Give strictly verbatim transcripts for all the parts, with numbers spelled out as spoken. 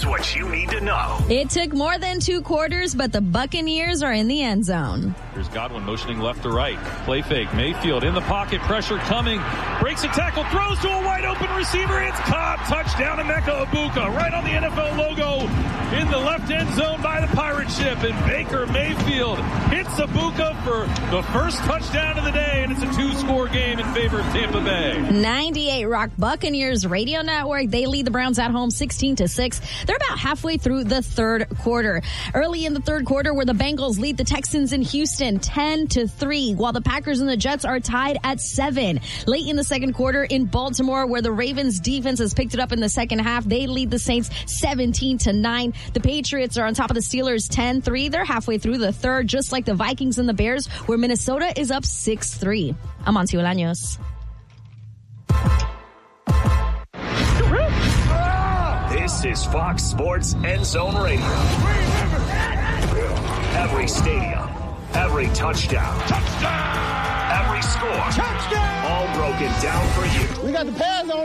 Here's what you need to know. It took more than two quarters, but the Buccaneers are in the end zone. Here's Godwin motioning left to right. Play fake. Mayfield in the pocket. Pressure coming. Breaks a tackle. Throws to a wide open receiver. It's caught. Touchdown to Emeka Egbuka. Right on the N F L logo in the left end zone by the pirate ship. And Baker Mayfield hits Egbuka for the first touchdown of the day. And it's a two-score game in favor of Tampa Bay. ninety-eight Rock Buccaneers Radio Network. They lead the Browns at home sixteen to six. They're about halfway through the third quarter. Early in the third quarter, where the Bengals lead the Texans in Houston ten to three, while the Packers and the Jets are tied at seven. Late in the second quarter in Baltimore, where the Ravens defense has picked it up in the second half, they lead the Saints seventeen to nine. The Patriots are on top of the Steelers ten three. They're halfway through the third, just like the Vikings and the Bears, where Minnesota is up six three. I'm Amancio Bolaños. This is Fox Sports End Zone Radio. Every stadium, every touchdown, touchdown, every score, touchdown, all broken down for you. We got the pads on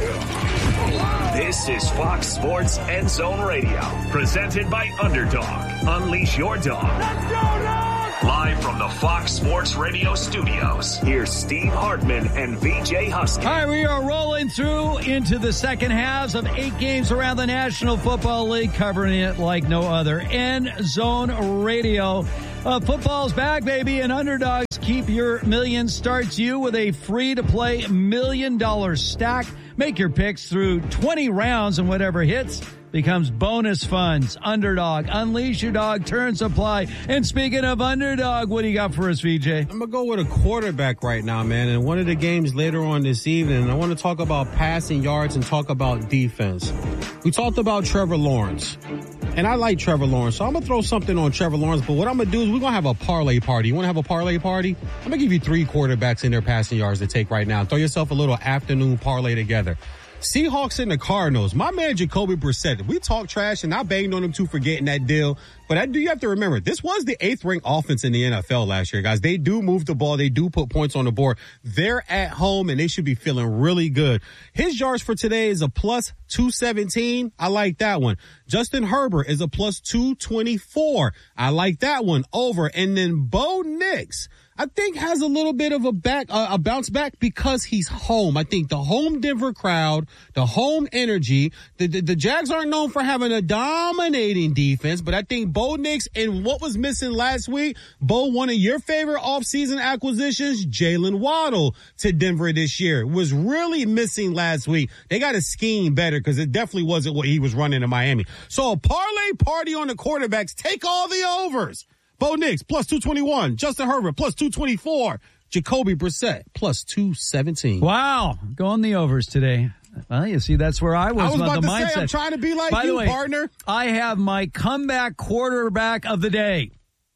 now. This is Fox Sports End Zone Radio, presented by Underdog. Unleash your dog. Let's go, dog! Live from the Fox Sports Radio studios, here's Steve Hartman and V J Husky. All right, we are rolling through into the second halves of eight games around the National Football League, covering it like no other. End Zone Radio. Uh, football's back, baby, and Underdogs Keep Your Million starts you with a free-to-play million-dollar stack. Make your picks through twenty rounds, and whatever hits becomes bonus funds. Underdog, unleash your dog, turns apply. And speaking of Underdog, what do you got for us, V J? I'm going to go with a quarterback right now, man. And one of the games later on this evening, I want to talk about passing yards and talk about defense. We talked about Trevor Lawrence. And I like Trevor Lawrence, so I'm going to throw something on Trevor Lawrence. But what I'm going to do is we're going to have a parlay party. You want to have a parlay party? I'm going to give you three quarterbacks in their passing yards to take right now. Throw yourself a little afternoon parlay together. Seahawks and the Cardinals. My man Jacoby Brissett, we talk trash, and I banged on him too for getting that deal. But I do you have to remember, this was the eighth ranked offense in the N F L last year, guys. They do move the ball. They do put points on the board. They're at home, and they should be feeling really good. His yards for today is a plus two seventeen. I like that one. Justin Herbert is a plus two twenty-four. I like that one over. And then Bo Nix, I think, has a little bit of a back, uh, a bounce back because he's home. I think the home Denver crowd, the home energy, the, the, the Jags aren't known for having a dominating defense, but I think Bo Nix and what was missing last week, Bo, one of your favorite offseason acquisitions, Jalen Waddle to Denver this year, was really missing last week. They got to scheme better because it definitely wasn't what he was running in Miami. So a parlay party on the quarterbacks. Take all the overs. Bo Nix, plus two twenty-one. Justin Herbert, plus two twenty-four. Jacoby Brissett, plus two seventeen. Wow. Going the overs today. Well, you see, that's where I was. I was about the to mindset. say, I'm trying to be like By you, the way, partner. I have my comeback quarterback of the day.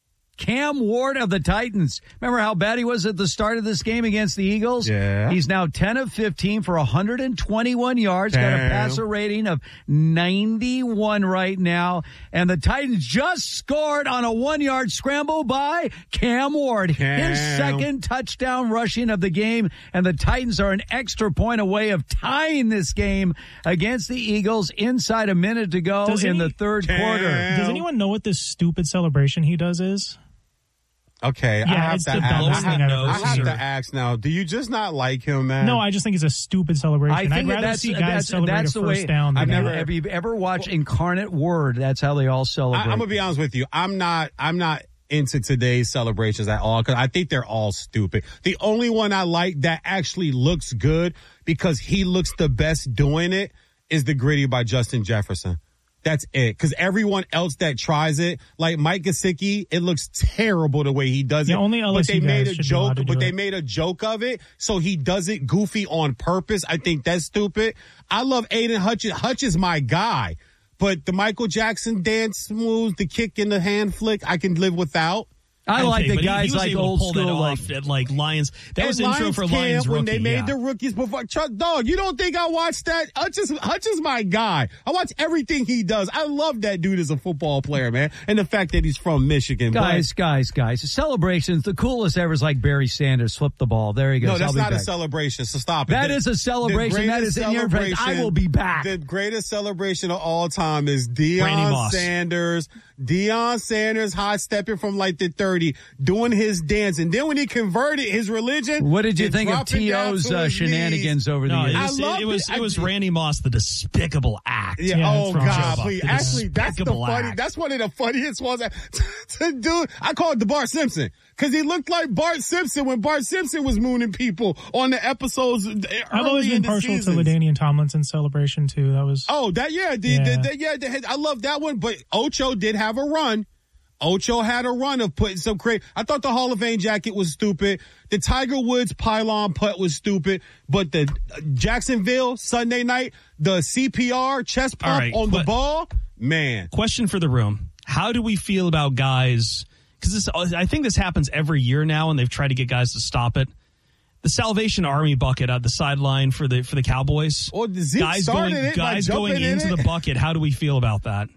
Cam Ward of the Titans. Remember how bad he was at the start of this game against the Eagles? Yeah. He's now ten of fifteen for one hundred twenty-one yards. Damn. Got a passer rating of ninety-one right now. And the Titans just scored on a one-yard scramble by Cam Ward. Cam. His second touchdown rushing of the game. And the Titans are an extra point away of tying this game against the Eagles inside a minute to go Does in any- the third Cam. quarter. Does anyone know what this stupid celebration he does is? Okay, I Yeah, have it's to the ask. dumbest I thing have, I've ever I have seen. to ask now. Do you just not like him, man? No, I just think it's a stupid celebration. I think I'd that rather that's, see guys that's, celebrate that's a the first way. down. I've than never. that. Have you ever watched Incarnate Word? That's how they all celebrate. I, I'm gonna be honest with you. I'm not. I'm not into today's celebrations at all because I think they're all stupid. The only one I like that actually looks good because he looks the best doing it is the Gritty by Justin Jefferson. That's it. Because everyone else that tries it, like Mike Gesicki, it looks terrible the way he does Yeah, it. only L S U but they made a guys should be allowed joke. to do But they it. made a joke of it, so he does it goofy on purpose. I think that's stupid. I love Aiden Hutch. Hutch is my guy. But the Michael Jackson dance moves, the kick and the hand flick, I can live without. I okay, like the but he- guys he was like able to old pull that school, off like at like Lions. That And was intro Lions for camp Lions when rookie. they made yeah. the rookies before. Chuck, dog, you don't think I watched that? Hutch is, Hutch is my guy. I watch everything he does. I love that dude as a football player, man. And the fact that he's from Michigan. guys, guys, guys. The celebrations, the coolest ever is like Barry Sanders flipped the ball. There he But goes. no, that's I'll be not a back. celebration. So stop it. That The- is a celebration. the That greatest is in your face. I will be back. The greatest celebration of all time is Randy Deion Moss. Sanders. Deion Sanders hot stepping from like the thirty, doing his dance. And then when he converted his religion. What did you and think of dropping down T O's to uh, his shenanigans knees. over the No, years? it was, I loved it, it was it. it was I- Randy Moss, the despicable act. Yeah, Yeah, oh from God, Joe please. Buck. Actually, that's the Despicable funny. act. That's one of the funniest ones to do. I call it the Bart Simpson because he looked like Bart Simpson when Bart Simpson was mooning people on the episodes. I've early always in been the partial to seasons. LaDainian Tomlinson celebration too. That was Oh, that yeah, the, Yeah. The, the, yeah. The, I love that one. But Ocho did have a run. Ocho had a run of putting some crazy. I thought the Hall of Fame jacket was stupid. The Tiger Woods pylon putt was stupid. But the uh, Jacksonville Sunday night, the C P R chest All pump right, on the but- ball, man. Question for the room: how do we feel about guys? Because this, I think this happens every year now, and they've tried to get guys to stop it. The Salvation Army bucket at the sideline for the for the Cowboys. Well, Zeke guys started going it by guys going jumping in into it. the bucket. How do we feel about that?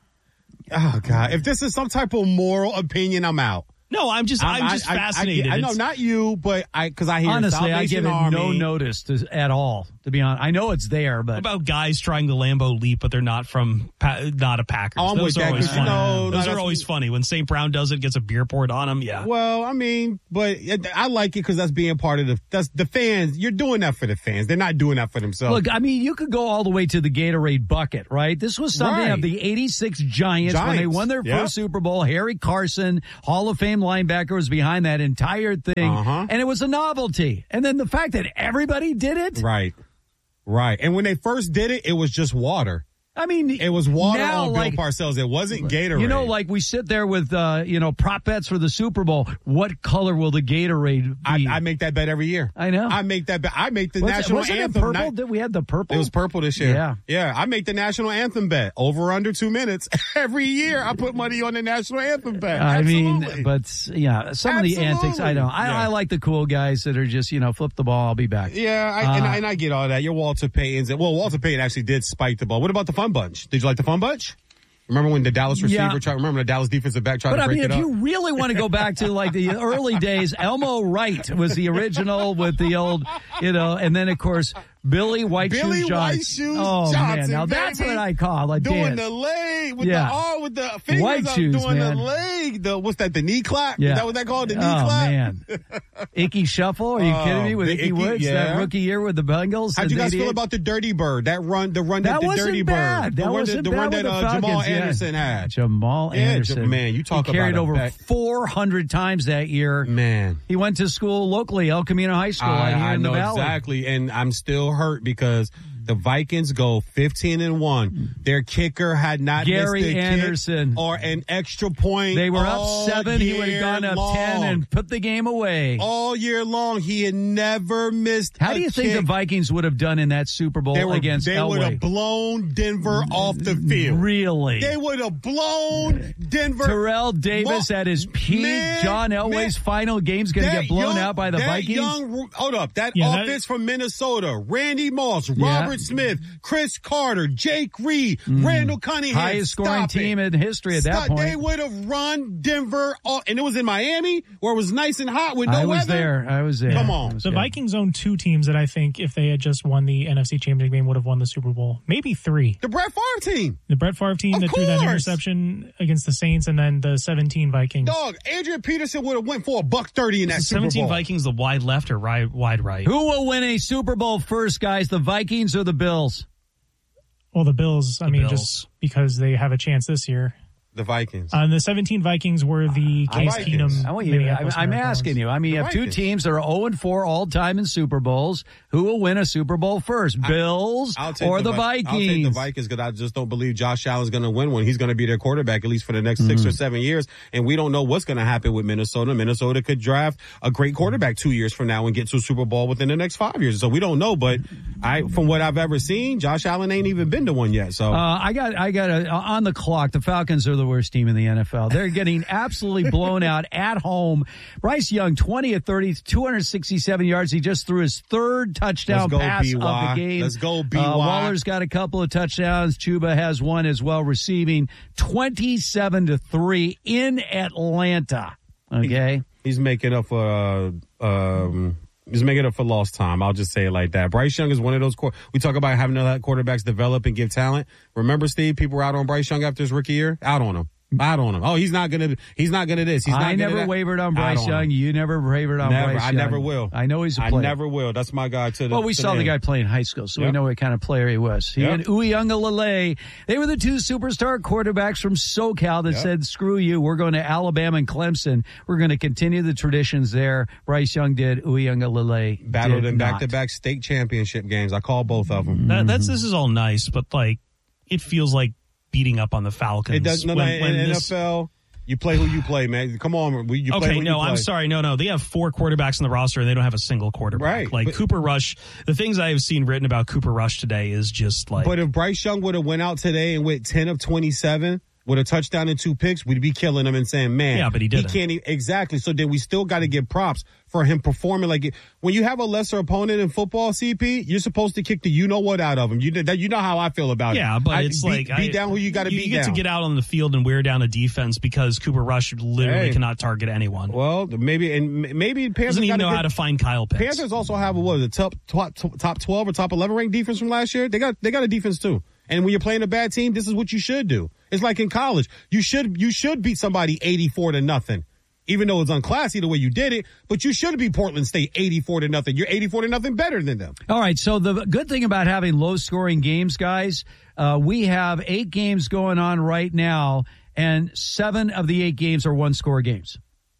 Oh God! If this is some type of moral opinion, I'm out. No, I'm just I'm, I- just I, I, fascinated. I, I know It's- not you, but I because I hear Honestly, I Salvation give it Army. no notice to, at all, to be honest. I know it's there, but about guys trying the Lambeau leap, but they're not from pa- not a Packers. Oh, I'm Those with are that, always 'cause, you funny. know, no, Those are that's- always funny when Saint Brown does it, gets a beer poured on him. Yeah. Well, I mean, but it- I like it because that's being part of the that's the fans. You're doing that for the fans. They're not doing that for themselves. look, I mean, you could go all the way to the Gatorade bucket, right? This was something Right. of the eighty-six Giants, when they Giants, won their yep. first Super Bowl. Harry Carson, Hall of Fame linebacker, was behind that entire thing, Uh-huh. and it was a novelty. And then the fact that everybody did it, right, right. And when they first did it, it was just water. I mean, It was water now, on like, Bill Parcells. It wasn't Gatorade. You know, like we sit there with, uh, you know, prop bets for the Super Bowl. What color will the Gatorade I, be? I make that bet every year. I know. I make that bet. I make the Was it- national wasn't it anthem. purple? night- Did we had the purple? It was purple this year. Yeah. Yeah. I make the national anthem bet over under two minutes every year. I put money on the national anthem bet. I Absolutely. mean, but yeah, some of the Absolutely. antics, I don't. I, Yeah. I like the cool guys that are just, you know, flip the ball, I'll be back. yeah, I, and, Uh, I, and I get all that. You're Walter Payton's. Well, Walter Payton actually did spike the ball. What about the Fun Bunch? Did you like the Fun Bunch? Remember when the Dallas receiver Yeah. tried? Remember the Dallas defensive back tried But to I break mean, it if up? you really want to go back to like the early days, Elmo Wright was the original with the old, you know, and then of course Billy White Billy Shoes White Johnson. Shoes oh Johnson, man, now that's baby. what I call a doing dance. the leg with Yeah. the arm with the fingers White up, shoes, doing man. the leg. The what's that? The knee clap? Yeah. Is that what they call it? The knee oh clap? man, Icky Shuffle? Are you Oh, kidding me? With the Icky Icky- Woods, yeah. that rookie year with the Bengals. How'd in you guys feel eighty-eight? about the Dirty Bird? That run, the run that, That the wasn't Dirty bad. Bird, That the run wasn't that, the bad run with that the uh, Falcons, Jamal yeah. Anderson had. Jamal Yeah, Anderson. man, you talk he carried about a over back- four hundred times that year. Man, He went to school locally, El Camino High School, out I, here I in know the Valley. exactly, and I'm still hurt because the Vikings go fifteen and one. Their kicker had not Gary missed a Anderson. kick or an extra point. They were all up seven. He would year have gone up long. ten and put the game away. all year long. He had never missed. How a do you think kick. the Vikings would have done in that Super Bowl They, were, against they would Elway? have blown Denver off the field. Really? They would have blown Denver. Terrell Davis Mo- at his peak. Man, John Elway's man, final game's going to that get blown young- out by the that Vikings. Young, hold up. That Yeah, that- offense from Minnesota. Randy Moss, Yeah. Robert Smith, Chris Carter, Jake Reed, Randall Cunningham. Highest scoring Stop team it. in history at that Stop. point. They would have run Denver off. And it was in Miami where it was nice and hot with no I was weather. there. I was there. Come on. I was The there. Vikings own two teams that I think if they had just won the N F C Championship game would have won the Super Bowl. Maybe three. The Brett Favre team. The Brett Favre team Of that threw that course. interception against the Saints, and then the seventeen Vikings. Dog, Adrian Peterson would have went for a buck thirty in that The Super seventeen Bowl. Vikings, the wide left or right, wide right? Who will win a Super Bowl first, guys? The Vikings or the Bills? Well, the Bills, I The mean, Bills. just because they have a chance this year. The Vikings. Uh, the seventeen Vikings were the Case Vikings. Keenum. I want you, I'm, Minneapolis I'm Miracle asking ones. you. I mean, you The have two Vikings. teams that are oh and four all time in Super Bowls. Who will win a Super Bowl first, Bills I'll take or the, Vi- Vikings? I'll take the Vikings because I just don't believe Josh Allen's going to win one. He's going to be their quarterback at least for the next six or seven years. And we don't know what's going to happen with Minnesota. Minnesota could draft a great quarterback two years from now and get to a Super Bowl within the next five years. So we don't know. But I, from what I've ever seen, Josh Allen ain't even been to one yet. So Uh, I got, I got a, on the clock. The Falcons are the the worst team in the N F L. They're getting absolutely blown out at home. Bryce Young, twenty of thirty, two hundred sixty-seven yards. He just threw his third touchdown Let's go, pass B Y. of the game. Let's go, B Y. Uh, Waller's got a couple of touchdowns. Chuba has one as well, receiving twenty-seven to three in Atlanta. Okay. He's making up for uh, um, he's making up for lost time. I'll just say it like that. Bryce Young is one of those. Qu- we talk about having to let quarterbacks develop and give talent. Remember, Steve, people were out on Bryce Young after his rookie year. Out on him. Out on him. Oh, he's not gonna. He's not gonna this. He's not. I gonna never that. wavered on Bryce on Young. him. You never wavered on Never. Bryce I Young. never will. I know he's a I player. never will. That's my guy to the. Well, we to saw the end. guy play in high school, so we Yep. know what kind of player he was. He Yep. and Uiagalelei, they were the two superstar quarterbacks from SoCal that Yep. said, screw you, we're going to Alabama and Clemson. We're going to continue the traditions there. Bryce Young did. Uiagalelei Battled did in not. back-to-back state championship games. I call both of them. That, that's this is all nice, but like it feels like beating up on the Falcons. It does. No, no, when, when in this, N F L, you play who you play, man. Come on, we, you play okay, who no, you play. I'm sorry. No, no. They have four quarterbacks in the roster and they don't have a single quarterback. Right, Like but- Cooper Rush, the things I have seen written about Cooper Rush today is just like. But if Bryce Young would have went out today and went ten of twenty-seven with a touchdown and two picks, we'd be killing him and saying, man, Yeah, but he didn't. He can't e- exactly. So then we still got to give props for him performing like it. When you have a lesser opponent in football, C P, you're supposed to kick the you know what out of him. You that you know how I feel about yeah, it. but I, it's beat, like beat I, down who you got to you beat get down. to get out on the field and wear down a defense because Cooper Rush literally Hey. cannot target anyone. Well, maybe and m- maybe Panthers Doesn't even gotta know get- how to find Kyle Pitts. Panthers also have a what was it top top top twelve or top eleven ranked defense from last year. They got they got a defense too. And when you're playing a bad team, this is what you should do. It's like in college. You should you should beat somebody eighty-four to nothing. Even though it's unclassy the way you did it, but you should beat Portland State eighty-four to nothing. You're eighty-four to nothing better than them. All right, so the good thing about having low-scoring games, guys, uh, we have eight games going on right now, and seven of the eight games are one-score games.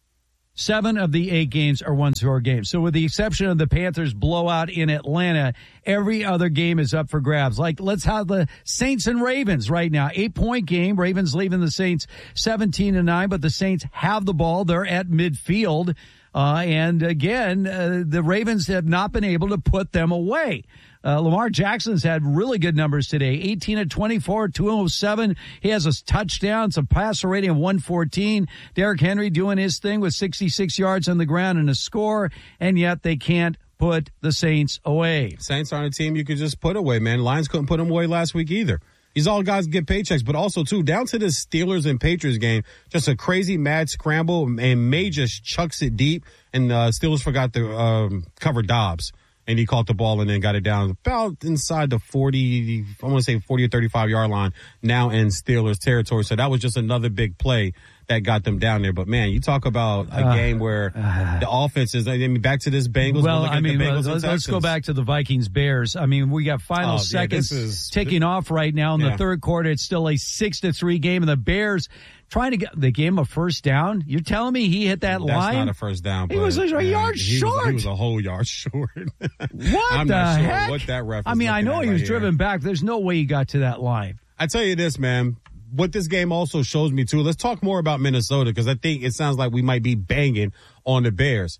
Seven of the eight games are one-score games. So with the exception of the Panthers blowout in Atlanta, every other game is up for grabs. Like, let's have the Saints and Ravens right now. Eight-point game. Ravens leaving the Saints seventeen to nine, but the Saints have the ball. They're at midfield. Uh, and again, uh, the Ravens have not been able to put them away. Uh, Lamar Jackson's had really good numbers today. eighteen of twenty-four, two oh seven. He has a touchdown, some passer rating of one fourteen. Derrick Henry doing his thing with sixty-six yards on the ground and a score, and yet they can't put the Saints away. Saints aren't a team you could just put away, man. Lions couldn't put them away last week either. These all guys get paychecks, but also, too, down to this Steelers and Patriots game, just a crazy mad scramble, and May just chucks it deep, and uh, Steelers forgot to um, cover Dobbs. And he caught the ball and then got it down about inside the forty, I want to say forty or thirty-five yard line, now in Steelers territory. So that was just another big play that got them down there. But, man, you talk about a Uh, game where uh, the offense is, I mean, back to this Bengals. Well, we're looking I at mean, the Bengals let's, and let's go Texans. back to the Vikings-Bears. I mean, we got final Oh, yeah, seconds this is- ticking off right now in Yeah. the third quarter. It's still a six to three game, and the Bears trying to get the game a first down. You're telling me he hit that That's line? not a first down. He but, was a man, yard he was- short. he was a whole yard short. What I'm the not sure heck? what that ref I is mean, I looking know at he right was here. driven back. There's no way he got to that line. I tell you this, man. What this game also shows me, too, let's talk more about Minnesota, because I think it sounds like we might be banging on the Bears.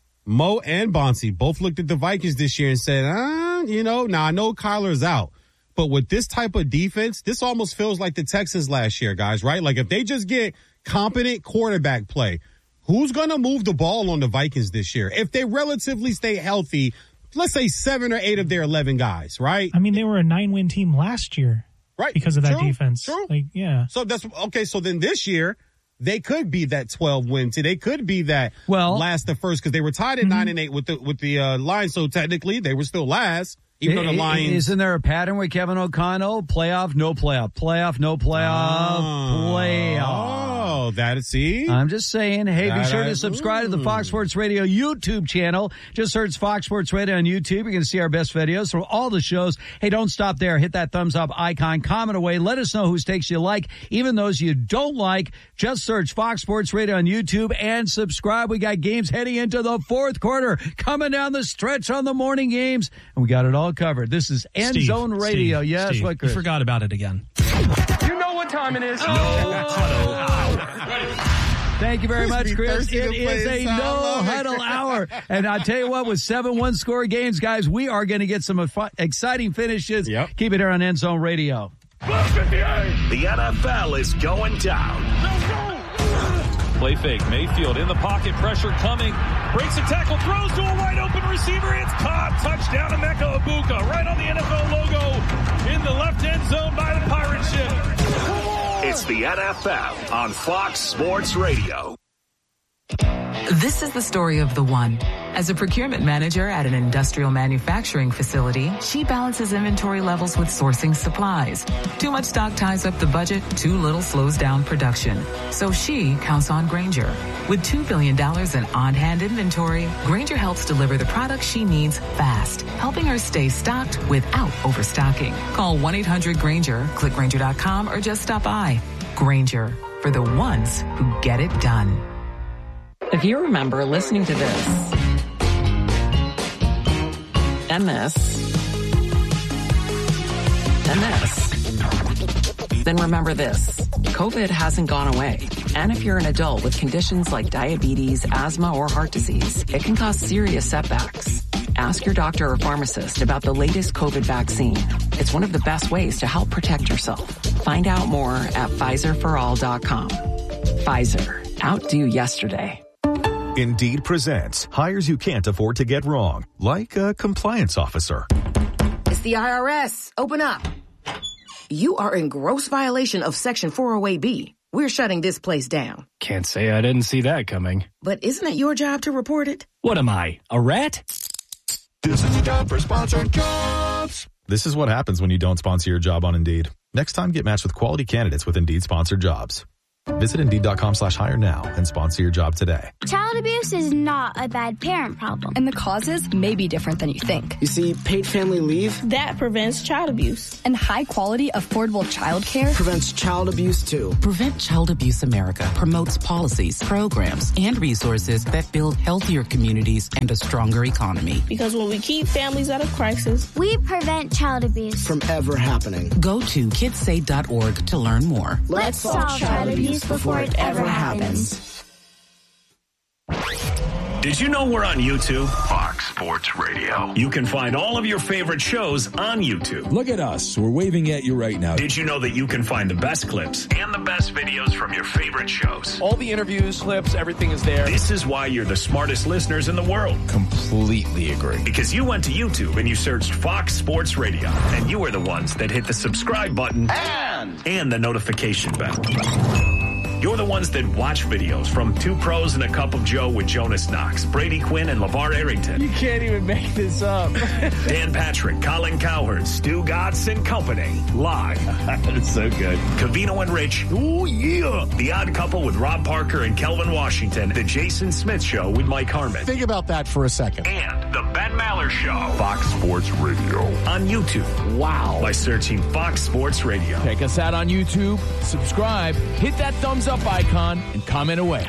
Mo and Bonsi both looked at the Vikings this year and said, ah, you know, now I know Kyler's out, but with this type of defense, this almost feels like the Texans last year, guys, right? Like if they just get competent quarterback play, who's going to move the ball on the Vikings this year? If they relatively stay healthy, let's say seven or eight of their eleven guys, right? I mean, they were a nine-win team last year. Right. Because of that True, defense. True. Like, yeah. So that's okay. So then this year, they could be that twelve win team. They could be that Well- last to first because they were tied at Mm-hmm. nine and eight with the with the uh, Lions. So technically, they were still last, even though the I- I- Lions. Isn't there a pattern with Kevin O'Connell? Playoff, no playoff. Playoff, no playoff. Playoff. Oh, that is see. I'm just saying, hey, be That sure I- to subscribe to the Ooh. Fox Sports Radio YouTube channel. Just search Fox Sports Radio on YouTube. You're going to see our best videos from all the shows. Hey, don't stop there. Hit that thumbs up icon. Comment away. Let us know whose takes you like, even those you don't like. Just search Fox Sports Radio on YouTube and subscribe. We got games heading into the fourth quarter, coming down the stretch on the morning games, and we got it all covered. This is End Steve, Zone Radio. Steve, yes, Steve, what, you Chris? forgot about it again. You know what time it is. Thank you very Chris much, be Chris. thirsty It to play is a his sound. no Love it. huddle hour. And I'll tell you what, with seven one-score games, guys, we are going to get some exciting finishes. Yep. Keep it here on End Zone Radio. The N F L is going down. Play fake. Mayfield in the pocket. Pressure coming. Breaks a tackle. Throws to a wide open receiver. It's caught. Touchdown to Emeka Egbuka. Right on the N F L logo in the left end zone by the pirate ship. It's the N F L on Fox Sports Radio. This is the story of the one. As a procurement manager at an industrial manufacturing facility, she balances inventory levels with sourcing supplies. Too much stock ties up the budget, too little slows down production. So she counts on Grainger. With two billion dollars in on-hand inventory, Grainger helps deliver the products she needs fast, helping her stay stocked without overstocking. Call one eight hundred Grainger, click Grainger dot com, or just stop by. Grainger, for the ones who get it done. If you remember listening to this, and this, and this, then remember this. COVID hasn't gone away. And if you're an adult with conditions like diabetes, asthma, or heart disease, it can cause serious setbacks. Ask your doctor or pharmacist about the latest COVID vaccine. It's one of the best ways to help protect yourself. Find out more at Pfizer for all dot com. Pfizer. Outdo yesterday. Indeed presents hires you can't afford to get wrong, like a compliance officer. It's the I R S. Open up. You are in gross violation of Section four oh eight B. We're shutting this place down. Can't say I didn't see that coming. But isn't it your job to report it? What am I, a rat? This is a job for sponsored jobs. This is what happens when you don't sponsor your job on Indeed. Next time, get matched with quality candidates with Indeed sponsored jobs. Visit Indeed.com slash hire now and sponsor your job today. Child abuse is not a bad parent problem. And the causes may be different than you think. You see, paid family leave. That prevents child abuse. And high-quality, affordable childcare prevents child abuse, too. Prevent Child Abuse America promotes policies, programs, and resources that build healthier communities and a stronger economy. Because when we keep families out of crisis, we prevent child abuse from ever happening. Go to kids say dot org to learn more. Let's solve child abuse before it ever happens. Did you know we're on YouTube? Fox Sports Radio. You can find all of your favorite shows on YouTube. Look at us. We're waving at you right now. Did you know that you can find the best clips and the best videos from your favorite shows? All the interviews, clips, everything is there. This is why you're the smartest listeners in the world. Completely agree. Because you went to YouTube and you searched Fox Sports Radio, and you were the ones that hit the subscribe button and, and the notification bell. You're the ones that watch videos from Two Pros and a Cup of Joe with Jonas Knox, Brady Quinn, and LeVar Arrington. You can't even make this up. Dan Patrick, Colin Cowherd, Stu Gatz and Company. Live. That's so good. Covino and Rich. Oh, yeah. The Odd Couple with Rob Parker and Kelvin Washington. The Jason Smith Show with Mike Harmon. Think about that for a second. And The Ben Maller Show. Fox Sports Radio. On YouTube. Wow. By searching Fox Sports Radio. Check us out on YouTube. Subscribe. Hit that thumbs up icon and comment away.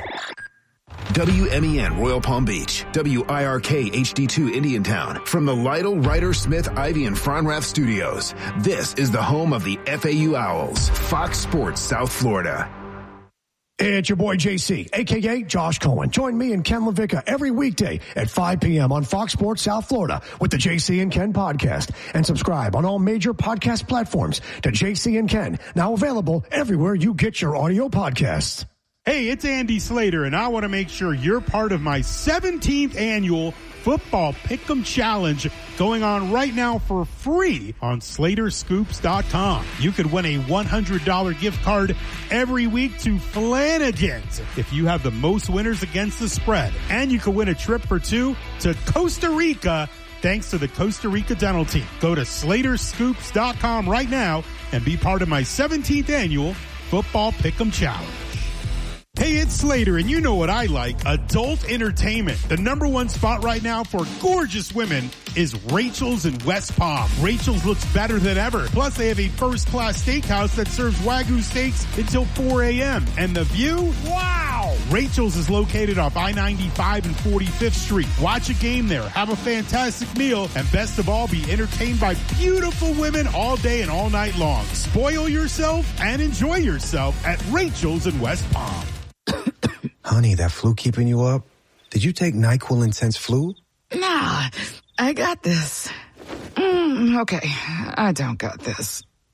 W M E N Royal Palm Beach, W I R K H D two Indiantown. From the Lytle, Ryder, Smith, Ivy, and Fronrath studios, this is the home of the F A U Owls, Fox Sports South Florida. It's your boy J C, a k a. Josh Cohen. Join me and Ken LaVicka every weekday at five p.m. on Fox Sports South Florida with the J C and Ken podcast. And subscribe on all major podcast platforms to J C and Ken, now available everywhere you get your audio podcasts. Hey, it's Andy Slater, and I want to make sure you're part of my seventeenth annual Football Pick'em Challenge going on right now for free on Slater Scoops dot com. You could win a one hundred dollars gift card every week to Flanagan's if you have the most winners against the spread. And you could win a trip for two to Costa Rica thanks to the Costa Rica Dental Team. Go to Slater Scoops dot com right now and be part of my seventeenth annual Football Pick'em Challenge. Hey, it's Slater, and you know what I like, adult entertainment. The number one spot right now for gorgeous women is Rachel's in West Palm. Rachel's looks better than ever. Plus, they have a first-class steakhouse that serves Wagyu steaks until four a.m. And the view? Wow! Rachel's is located off I ninety-five and forty-fifth Street. Watch a game there, have a fantastic meal, and best of all, be entertained by beautiful women all day and all night long. Spoil yourself and enjoy yourself at Rachel's in West Palm. Honey, that flu keeping you up? Did you take NyQuil Intense Flu? Nah, I got this. Mm, okay, I don't got this.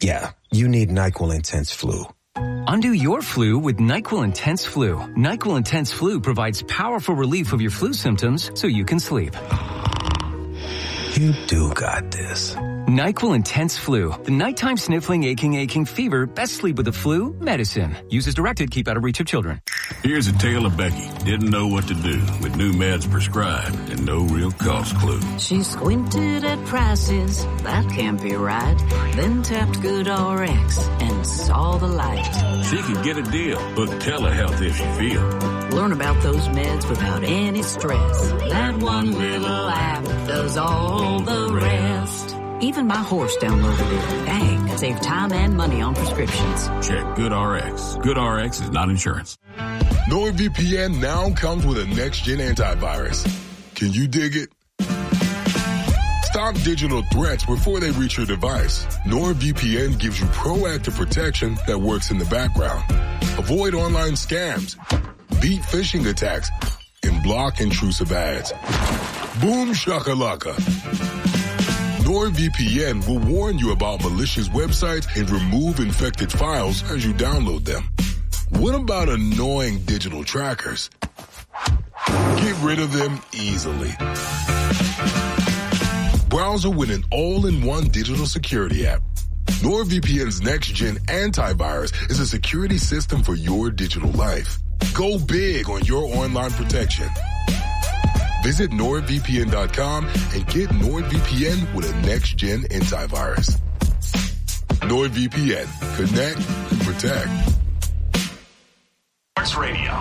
Yeah, you need NyQuil Intense Flu. Undo your flu with NyQuil Intense Flu. NyQuil Intense Flu provides powerful relief of your flu symptoms so you can sleep. You do got this. NyQuil Intense Flu. The nighttime sniffling, aching, aching fever. Best sleep with the flu medicine. Use as directed. Keep out of reach of children. Here's a tale of Becky. Didn't know what to do with new meds prescribed and no real cost clue. She squinted at prices. That can't be right. Then tapped GoodRx and saw the light. She could get a deal. Book telehealth if she feel. Learn about those meds without any stress. That one little app does all the rest. Even my horse downloaded it. Dang, save time and money on prescriptions. Check GoodRx. GoodRx is not insurance. NordVPN now comes with a next-gen antivirus. Can you dig it? Stop digital threats before they reach your device. NordVPN gives you proactive protection that works in the background. Avoid online scams, beat phishing attacks, and block intrusive ads. Boom shakalaka. NordVPN will warn you about malicious websites and remove infected files as you download them. What about annoying digital trackers? Get rid of them easily. Browser with an all-in-one digital security app. NordVPN's next-gen antivirus is a security system for your digital life. Go big on your online protection. Visit Nord V P N dot com and get NordVPN with a next-gen antivirus. NordVPN. Connect and protect. Sports Radio.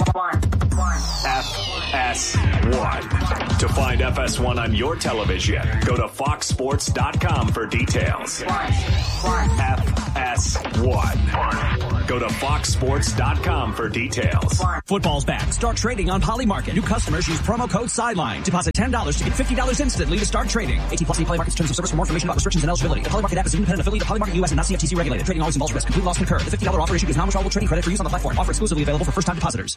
F S one. To find F S one on your television, go to fox sports dot com for details. F S one. Go to fox sports dot com for details. Football's back. Start trading on Polymarket. New customers use promo code SIDELINE. Deposit ten dollars to get fifty dollars instantly to start trading. eighteen plus Polymarket's terms of service. For more information about restrictions and eligibility. The Polymarket app is an independent affiliate of Polymarket U S and not C F T C regulated. Trading always involves risk. Complete loss concur. The fifty dollars offer issued is non-withdrawable trading credit for use on the platform. Offer exclusively available for first-time depositors.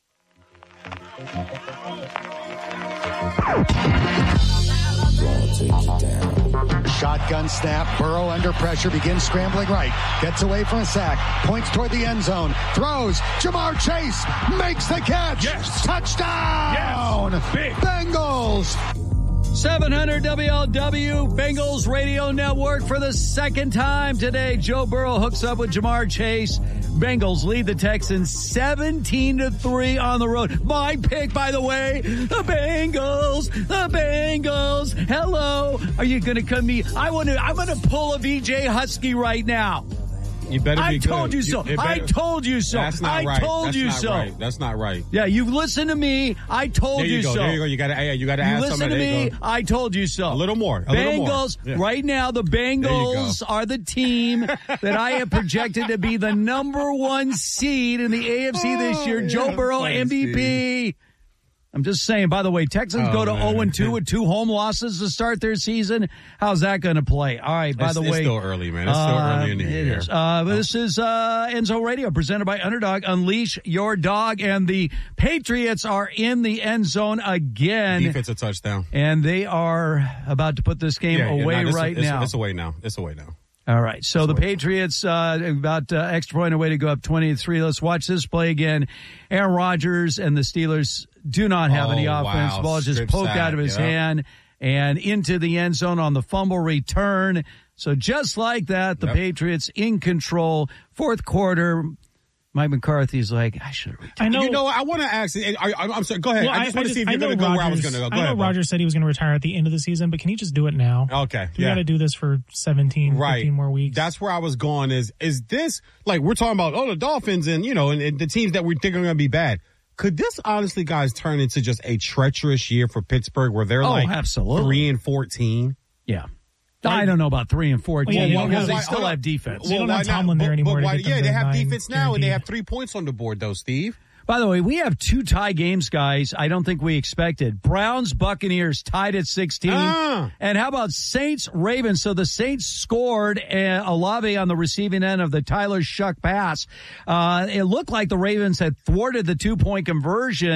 Shotgun snap. Burrow under pressure. Begins scrambling right. Gets away from a sack. Points toward the end zone. Throws. Jamar Chase makes the catch. Yes. Touchdown. Yes. Big. Bengals. seven hundred W L W Bengals Radio Network for the second time today. Joe Burrow hooks up with Jamar Chase. Bengals lead the Texans seventeen to three on the road. My pick, by the way, the Bengals, the Bengals. Hello. Are you going to come me? I want to, I'm going to pull a V J Husky right now. You better be I good. told you so. You, better, I told you so. That's not I right. told that's you not so. Right. That's not right. Yeah, you've listened to me. I told there you, you go. so. There you go. You got to. You got to you ask listen somebody. to me. I told you so. A little more. A Bengals. Little more. Yeah. Right now, the Bengals are the team that I have projected to be the number one seed in the A F C this year. Oh, Joe yeah, Burrow, M V P. I'm just saying, by the way, Texans oh, go to man. oh and two with two home losses to start their season. How's that going to play? All right, by it's, the it's way. It's still early, man. It's still uh, early in the it year. Is. Uh, oh. This is uh, Enzo Radio, presented by Underdog. Unleash your dog. And the Patriots are in the end zone again. Defensive touchdown. And they are about to put this game yeah, away yeah, no, right it's, now. It's away now. It's away now. All right, so the Patriots uh, about uh, extra point away to go up twenty to three. Let's watch this play again. Aaron Rodgers and the Steelers do not have oh, any offense. Wow. The ball just Strip poked sack, out of his yeah. hand and into the end zone on the fumble return. So just like that, the yep. Patriots in control. Fourth quarter, Mike McCarthy's like, I should have retired. I know. You know, I want to ask. I, I, I'm sorry. Go ahead. Well, I just I, want I to see if I you're going to go Rodgers, where I was going to go. Go I know ahead, Rodgers said he was going to retire at the end of the season, but can he just do it now? Okay. We yeah. got to do this for seventeen, right. fifteen more weeks. That's where I was going. Is is this like we're talking about? Oh, the Dolphins and you know and, and the teams that we think are going to be bad. Could this honestly, guys, turn into just a treacherous year for Pittsburgh, where they're oh, like absolutely. three and fourteen? Yeah. I don't know about three and fourteen well, yeah, because they, they still have defense. They well, don't have not? Tomlin there but, anymore. But why, to get yeah, them they have nine defense now, guaranteed. and they have three points on the board, though, Steve. By the way, we have two tie games, guys. I don't think we expected. Browns, Buccaneers tied at sixteen. Ah. And how about Saints, Ravens? So the Saints scored uh, Olave on the receiving end of the Tyler Shuck pass. Uh, it looked like the Ravens had thwarted the two-point conversion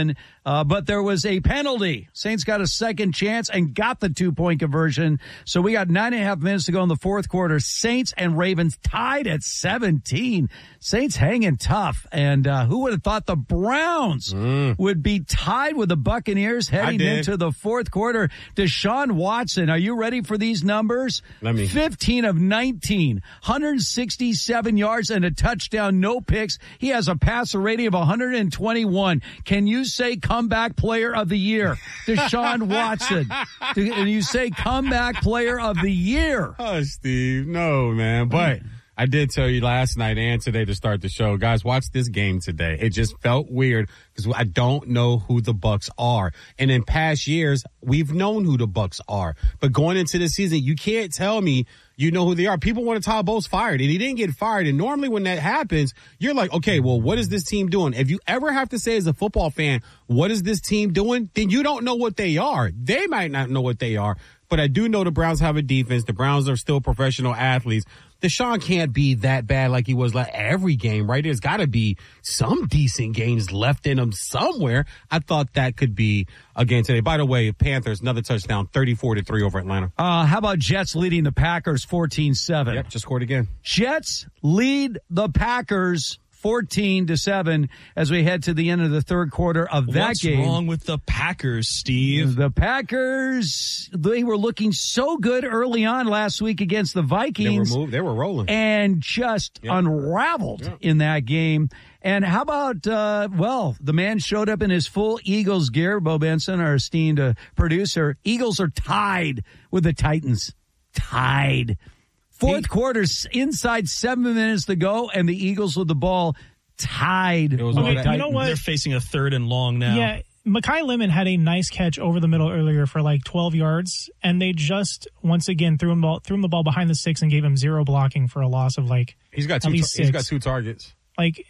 Uh, but there was a penalty. Saints got a second chance and got the two-point conversion. So we got nine and a half minutes to go in the fourth quarter. Saints and Ravens tied at seventeen. Saints hanging tough. And uh, who would have thought the Browns mm. would be tied with the Buccaneers heading into the fourth quarter? Deshaun Watson, are you ready for these numbers? Let me. fifteen of nineteen, one hundred sixty-seven yards and a touchdown, no picks. He has a passer rating of one hundred twenty-one. Can you say comeback player of the year? Deshaun Watson. And you say comeback player of the year. Oh, Steve, no, man. But I did tell you last night and today to start the show, guys, watch this game today. It just felt weird because I don't know who the Bucs are. And in past years, we've known who the Bucs are. But going into the season, you can't tell me you know who they are. People want to Todd Bowles fired, and he didn't get fired. And normally when that happens, you're like, okay, well, what is this team doing? If you ever have to say as a football fan, what is this team doing? Then you don't know what they are. They might not know what they are. But I do know the Browns have a defense. The Browns are still professional athletes. Deshaun can't be that bad like he was like every game, right? There's got to be some decent games left in him somewhere. I thought that could be a game today. By the way, Panthers, another touchdown, thirty-four to three over Atlanta. Uh, how about Jets leading the Packers fourteen seven? Yep, just scored again. Jets lead the Packers fourteen to seven as we head to the end of the third quarter of that What's game. What's wrong with the Packers, Steve? The Packers, they were looking so good early on last week against the Vikings. They were moved. They were rolling. And just yeah. unraveled yeah. in that game. And how about, uh, well, the man showed up in his full Eagles gear. Bo Benson, our esteemed uh, producer. Eagles are tied with the Titans. Tied. Fourth quarter, inside seven minutes to go, and the Eagles with the ball tied. It was okay, you know what? They're facing a third and long now. Yeah, Mekhi Lemon had a nice catch over the middle earlier for like twelve yards, and they just once again threw him ball, threw him the ball behind the six and gave him zero blocking for a loss of like he's got two at least tar- six. He's got two targets. Like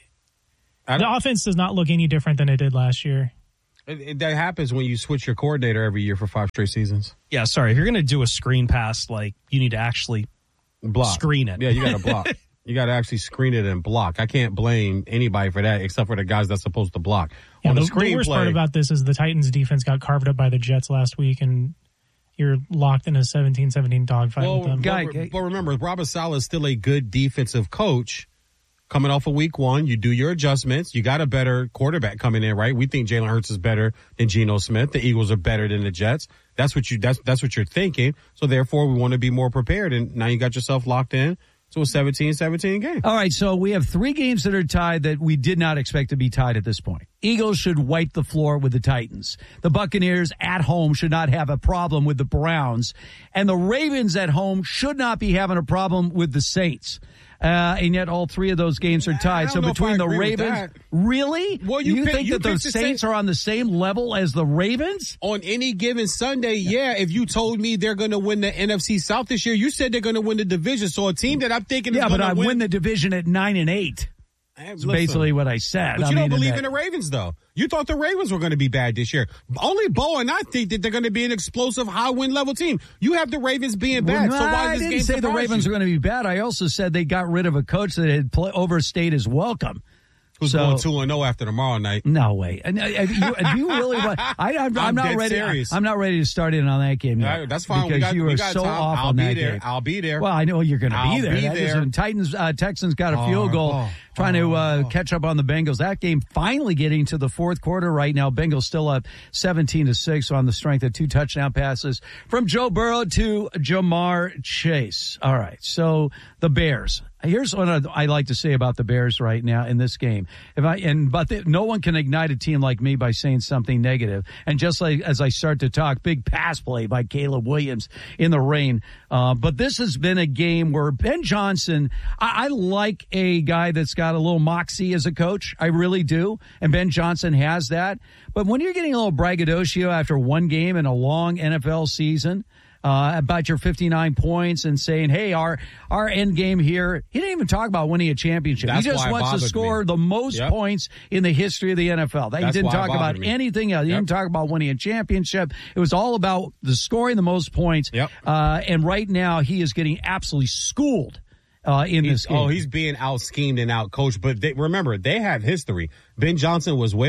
the offense does not look any different than it did last year. It, it, that happens when you switch your coordinator every year for five straight seasons. Yeah, sorry. If you're going to do a screen pass, like you need to actually block. Screen it. Yeah, you got to block. You got to actually screen it and block. I can't blame anybody for that except for the guys that's supposed to block. Yeah, On the, the, screen the worst play, part about this is the Titans defense got carved up by the Jets last week, and you're locked in a seventeen seventeen dogfight well, with them. Guy, but, but remember, Robert Saleh is still a good defensive coach. Coming off of week one, you do your adjustments. You got a better quarterback coming in, right? We think Jalen Hurts is better than Geno Smith. The Eagles are better than the Jets. That's what you, that's, that's what you're thinking. So therefore, we want to be more prepared. And now you got yourself locked in to a seventeen seventeen game. All right. So we have three games that are tied that we did not expect to be tied at this point. Eagles should wipe the floor with the Titans. The Buccaneers at home should not have a problem with the Browns. And the Ravens at home should not be having a problem with the Saints. Uh, and yet all three of those games are tied. So between the Ravens, really? Well, you, you pick, think you that the Saints the are on the same level as the Ravens? On any given Sunday, yeah. If you told me they're going to win the N F C South this year, you said they're going to win the division. So a team that I'm thinking is yeah, going to win. Yeah, but I win win the division at nine and eight. That's basically what I said. But I you mean, don't believe that, in the Ravens, though. You thought the Ravens were going to be bad this year. Only Bo and I think that they're going to be an explosive, high-win level team. You have the Ravens being bad. Well, so no, why I is this didn't game say the Ravens you? are going to be bad. I also said they got rid of a coach that had play, overstayed his welcome. Who's so, going two and oh after tomorrow night? No way. And, uh, you, do you really want? I, I'm, I'm, I'm not dead ready. serious. I'm not ready to start in on that game yet. Yeah, that's fine. Because we got, you we were got so time. off I'll on be that there. game. I'll be there. Well, I know you're going to be there. Be That there. Is, Titans, uh, Texans got a oh, field goal. Oh, trying oh, to uh, oh. catch up on the Bengals. That game finally getting to the fourth quarter right now. Bengals still up seventeen to six on the strength of two touchdown passes from Joe Burrow to Jamar Chase. All right, so the Bears. Here's what I like to say about the Bears right now in this game. If I and but the, no one can ignite a team like me by saying something negative. And just like as I start to talk, big pass play by Caleb Williams in the rain. Uh, but this has been a game where Ben Johnson. I, I like a guy that's got a little moxie as a coach. I really do, and Ben Johnson has that. But when you're getting a little braggadocio after one game in a long N F L season. Uh, about your fifty-nine points and saying, hey, our our end game here. He didn't even talk about winning a championship. That's he just why wants to score me. the most yep. points in the history of the N F L. That, he didn't talk about me. anything else. He yep. didn't talk about winning a championship. It was all about the scoring the most points. Yep. Uh, and right now he is getting absolutely schooled. Uh, in he's, this game. Oh, he's being out schemed and out coached. But they, remember, they have history. Ben Johnson was where?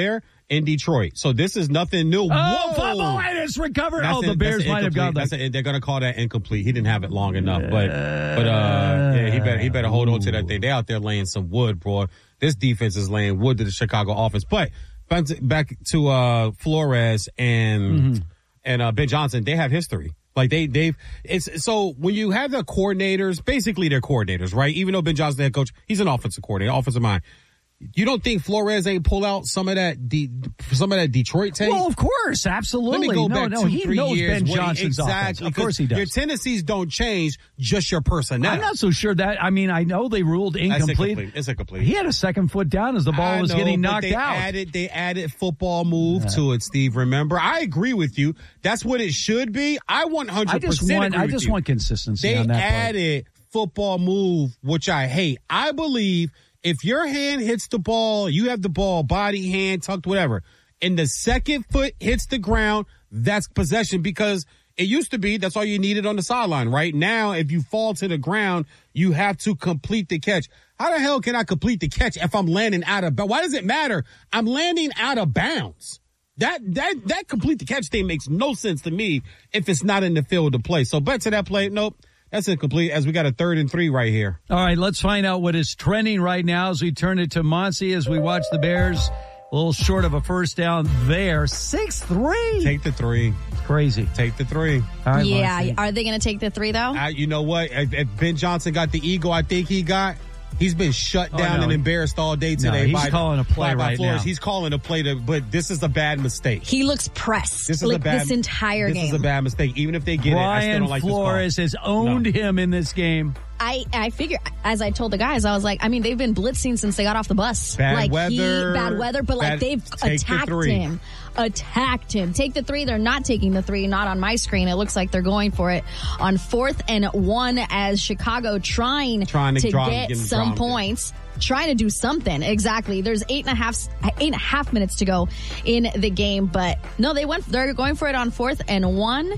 in Detroit. So this is nothing new. Oh, Whoa! Pavlidis recovered. That's Oh, the in- Bears that's might have gone. incomplete. That's a, they're going to call that incomplete. He didn't have it long enough, but but uh, yeah, he better he better hold on to that thing. They out there laying some wood, bro. This defense is laying wood to the Chicago offense. But back to, back to uh, Flores and Mm-hmm. and uh, Ben Johnson, they have history. Like they they've it's so when you have the coordinators, basically they're coordinators, right? Even though Ben Johnson, the head coach, he's an offensive coordinator, offensive mind. You don't think Flores ain't pull out some of that de- some of that Detroit tape? Well, of course, absolutely. Let me go no, back no, two, he three knows years. Ben What he- Johnson's exactly, offense. Of course he does. Your tendencies don't change, just your personnel. I'm not so sure that. I mean, I know they ruled That's incomplete. incomplete. It's incomplete. He had a second foot down as the ball I was know, getting but knocked they out. Added, they added football move Yeah. to it, Steve. Remember, I agree with you. That's what it should be. I one hundred I percent just want. agree I with just you. want consistency They on that part. added football move, which I hate. I believe if your hand hits the ball, you have the ball, body, hand, tucked, whatever, and the second foot hits the ground, that's possession because it used to be that's all you needed on the sideline. Right now, if you fall to the ground, you have to complete the catch. How the hell can I complete the catch if I'm landing out of bounds? Why does it matter? I'm landing out of bounds. That that that complete the catch thing makes no sense to me if it's not in the field of play. So back to that play. Nope. That's incomplete as we got a third and three right here. All right, let's find out what is trending right now as we turn it to Monty as we watch the Bears. A little short of a first down there. six three. Take the three. Crazy. Take the three. All right, yeah, Monty. are they going to take the three, though? I, you know what? If, if Ben Johnson got the ego I think he got, he's been shut Oh, down no. and embarrassed all day today. No, he's by, calling a play by, by right Flores. now. He's calling a play, to, but this is a bad mistake. He looks pressed This is like a bad, this entire this game. This is a bad mistake. Even if they get it, I still Brian don't like Flores this has owned No. him in this game. I, I figure, as I told the guys, I was like, I mean, they've been blitzing since they got off the bus. Bad like weather. He, bad weather, but like Bad- they've take the attacked three. him. Attacked him. Take the three. They're not taking the three. Not on my screen. It looks like they're going for it on fourth and one as Chicago trying, Trying to to draw- get getting some drummed. points. Trying to do something. Exactly. There's eight and a half, eight and a half minutes to go in the game, but no, they went, they're going for it on fourth and one.